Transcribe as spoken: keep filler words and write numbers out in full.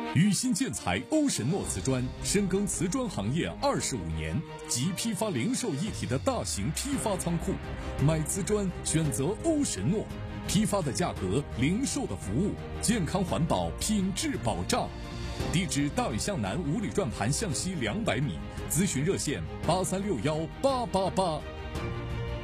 宇新建材欧神诺瓷砖深耕瓷砖行业二十五年，集批发零售一体的大型批发仓库，买瓷砖选择欧神诺，批发的价格，零售的服务，健康环保，品质保障。地址：大屿向南五里转盘向西两百米，咨询热线：八三六幺八八八。